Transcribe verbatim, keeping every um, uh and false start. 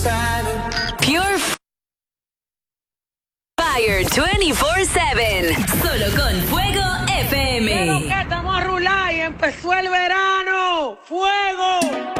Pure Fire veinticuatro siete. Solo con Fuego F M. Pero que estamos a rular y empezó el verano. ¡Fuego!